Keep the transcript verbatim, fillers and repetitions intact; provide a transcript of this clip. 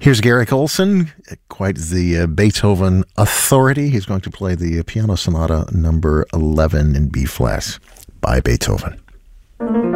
Here's Garrick Olson, quite the uh, Beethoven authority. He's going to play the Piano Sonata number eleven in B flat by Beethoven.